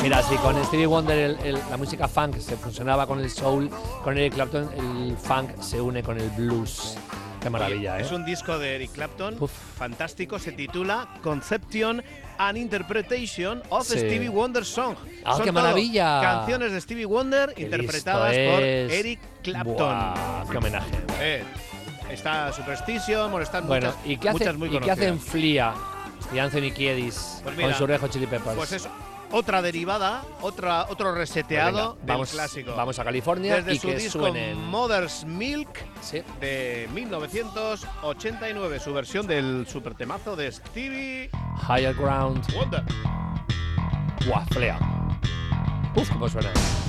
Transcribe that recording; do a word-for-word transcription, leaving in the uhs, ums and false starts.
Mira, si con Stevie Wonder el, el, la música funk se fusionaba con el soul, con Eric Clapton el funk se une con el blues. Qué maravilla, Oye, ¿eh? Es un disco de Eric Clapton, Uf. fantástico, se titula Conception and Interpretation of Sí. Stevie Wonder Song. ¡Ah, Son qué todo maravilla! canciones de Stevie Wonder Qué interpretadas listo por es. Eric Clapton. Buah, ¡qué homenaje! Eh, está Superstition, bueno, están Bueno, muchas, ¿y qué, hace, muchas muy ¿y qué conocidas. hacen Flea y Anthony Kiedis Pues mira, con su Red Hot Chili Peppers? Pues es otra derivada, otra, otro Pues reseteado venga, del vamos, clásico. Vamos a California Desde y su que disco suenen. Mother's Milk Sí. de mil novecientos ochenta y nueve, su versión del supertemazo de Stevie Higher Ground. Wonder. Buah, Flea. Uf, cómo suena.